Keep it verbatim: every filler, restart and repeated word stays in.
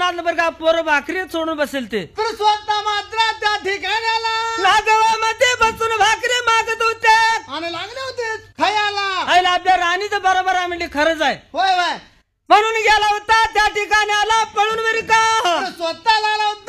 इथून आलं बरं का पोरं भाकरी सोडून बसेल ते तर स्वतः मात्र त्या ठिकाणाला नागवामध्ये बसून भाकरी मागत होते आणि लागले होते खायला. आईला आपल्या राणीचं बरोबर आहे म्हणजे खरंच आहे होय होय म्हणून गेला होता त्या ठिकाणी आला पळून बरं का तर स्वतः लागला होता